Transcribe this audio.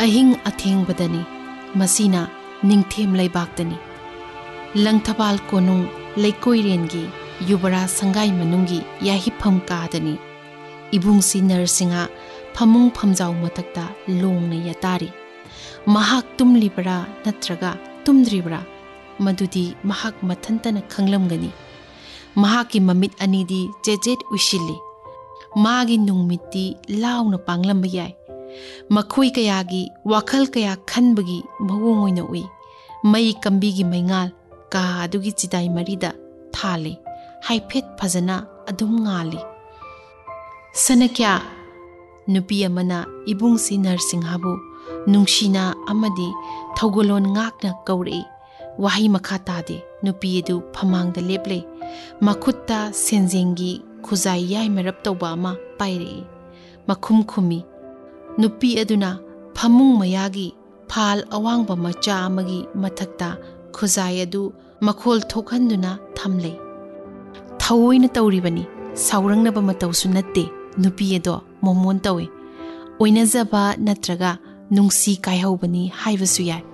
ꯑꯍꯤꯡ ꯑꯊꯦꯡꯕꯗꯅꯤ ꯃꯁꯤꯅ ꯅꯤꯡꯊꯦꯝ ꯂꯩꯕꯥꯛꯇꯅꯤ ꯂꯪꯊꯕꯥꯜ ꯀꯣꯅꯨꯡ ꯂꯩꯀꯣꯏꯔꯦꯟꯒꯤ ꯌꯨꯕꯔꯥ ꯁꯪꯒꯥꯏ ꯃꯅꯨꯡꯒꯤ ꯌꯥꯍꯤꯞꯐꯝ ꯀꯥꯗꯅꯤ इबुंसी नरसिंहा फमुंग फमजाउ मथक्ता लोंगना यतारी महाक तुमलिबरा नत्रगा तुमद्रिबरा मदुदी महाक मथंतना खंगलमगनी महाकी ममित अनीदी जेजेट उशिली मागी नुंगमित्ती लाउना पांगलंब याय मखुई कयागी वाखल कया खनबगी मवोंग ओइना उई मई कंबीगी मैंगाल का अदुगी चिदाई मरीदा थाले हाइफेट फजना अदुम गाली सनक्या नुपी अमना इबुंसी नरसिंहाबु नुंगशिना अमदी थौगोलोन गाकना कौरे वाही मखा तादे नुपी अदु फमांगदा लेपले मखुत्ता सेंजेंगी खुजाई याय मरप तौबा अमा पाइरे मखुम खुमी नुपी अदुना फमुंग मयागी फाल अवांगबा मचा अमगी मथक्ता खुजाई अदु मखोल थोखनदुना थमले थौइना तौरिबनी सावरंगनबा मतौसु नत्ते नुपी अदो मोमोन तवे ओइनजबा नत्रगा नुंगसी कायहौबनी हाइबसु याय